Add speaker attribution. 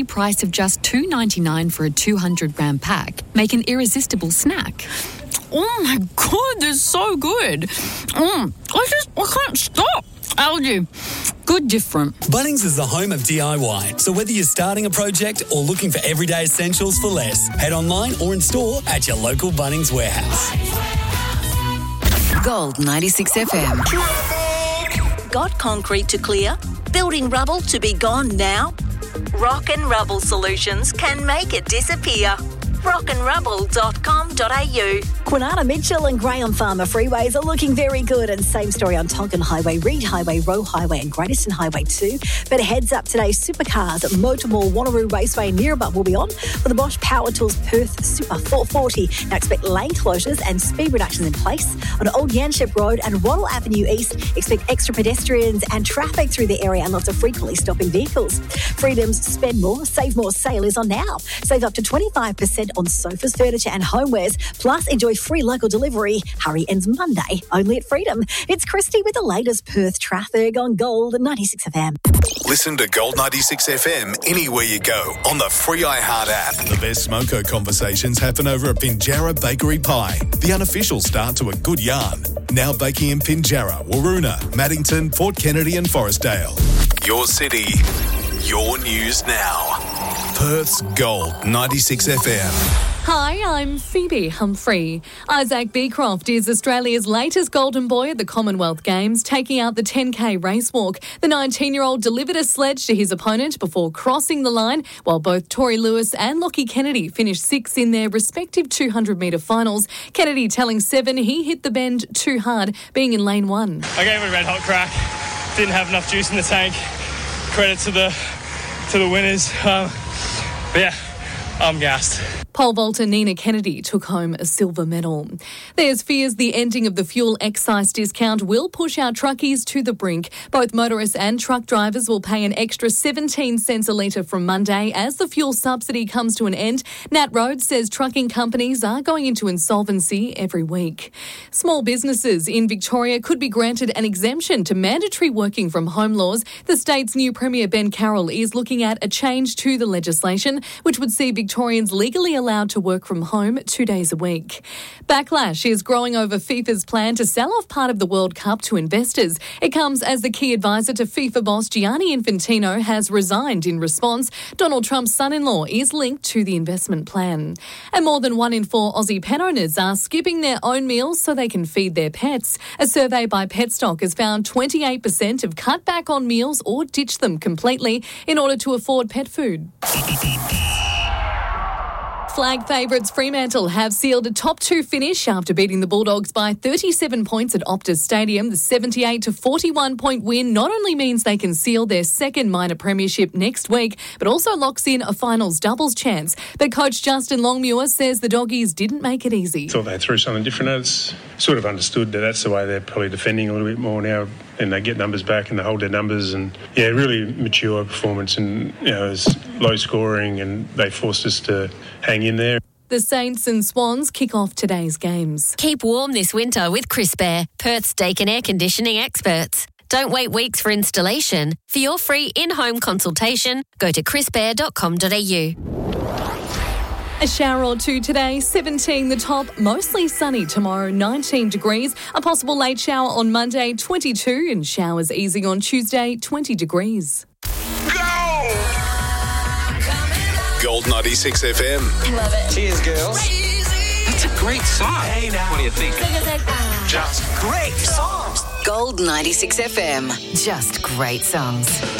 Speaker 1: price of just $2.99 for a 200-gram pack make an irresistible snack. Oh my God, they're so good. I can't stop. Algae. Good different.
Speaker 2: Bunnings is the home of DIY. So whether you're starting a project or looking for everyday essentials for less, head online or in store at your local Bunnings warehouse.
Speaker 3: Gold 96 FM.
Speaker 4: Got concrete to clear? Building rubble to be gone now? Rock and Rubble Solutions can make it disappear. rockandrubble.com.au.
Speaker 5: Kwinana, Mitchell and Graham Farmer freeways are looking very good, and same story on Tonkin Highway, Reed Highway, Roe Highway and Great Eastern Highway too. But heads up today, supercars at Motor Mall, Wanneroo Raceway and Nearabut will be on for the Bosch Power Tools Perth Super 440. Now expect lane closures and speed reductions in place. On Old Yanship Road and Waddle Avenue East, expect extra pedestrians and traffic through the area and lots of frequently stopping vehicles. Freedom's Spend More, Save More sale is on now. Save up to 25% on sofas, furniture and homewares. Plus, enjoy free local delivery. Hurry ends Monday, only at Freedom. It's Christy with the latest Perth traffic on Gold 96 FM.
Speaker 6: Listen to Gold 96 FM anywhere you go on the free iHeart app. The best smoko conversations happen over at Pinjarra Bakery Pie, the unofficial start to a good yarn. Now baking in Pinjarra, Waroona, Maddington, Port Kennedy and Forestdale. Your city, your news now. Perth's Gold 96 FM.
Speaker 7: Hi, I'm Phoebe Humphrey. Isaac Beecroft is Australia's latest golden boy at the Commonwealth Games, taking out the 10K race walk. The 19-year-old delivered a sledge to his opponent before crossing the line, while both Tori Lewis and Lockie Kennedy finished sixth in their respective 200-metre finals. Kennedy telling Seven he hit the bend too hard, being in lane one.
Speaker 8: I gave it a red-hot crack. Didn't have enough juice in the tank. Credit to the winners. But yeah, I'm gassed.
Speaker 7: Pole vaulter Nina Kennedy took home a silver medal. There's fears the ending of the fuel excise discount will push our truckies to the brink. Both motorists and truck drivers will pay an extra 17 cents a litre from Monday as the fuel subsidy comes to an end. Nat Rhodes says trucking companies are going into insolvency every week. Small businesses in Victoria could be granted an exemption to mandatory working from home laws. The state's new Premier Ben Carroll is looking at a change to the legislation, which would see Victorians legally allowed to work from home 2 days a week. Backlash is growing over FIFA's plan to sell off part of the World Cup to investors. It comes as the key advisor to FIFA boss Gianni Infantino has resigned in response. Donald Trump's son-in-law is linked to the investment plan. And more than 1 in 4 Aussie pet owners are skipping their own meals so they can feed their pets. A survey by Petstock has found 28% have cut back on meals or ditched them completely in order to afford pet food. Flag favourites Fremantle have sealed a top 2 finish after beating the Bulldogs by 37 points at Optus Stadium. The 78-41 point win not only means they can seal their second minor premiership next week, but also locks in a finals doubles chance. But coach Justin Longmuir says the Doggies didn't make it easy.
Speaker 9: Thought they threw something different. It's sort of understood that that's the way they're probably defending a little bit more now, and they get numbers back and they hold their numbers, and yeah, really mature performance, and it was low scoring and they forced us to hang in there.
Speaker 7: The Saints and Swans kick off today's games.
Speaker 10: Keep warm this winter with Crisp Air, Perth's steak and air conditioning experts. Don't wait weeks for installation. For your free in-home consultation, go to crispair.com.au.
Speaker 7: A shower or two today, 17 the top, mostly sunny tomorrow, 19 degrees. A possible late shower on Monday, 22, and showers easing on Tuesday, 20 degrees.
Speaker 6: Gold 96 FM.
Speaker 11: Love it.
Speaker 12: Cheers, girls.
Speaker 11: That's a great song. Hey, now. What do you think?
Speaker 12: Just great songs.
Speaker 3: Gold 96 FM. Just great songs.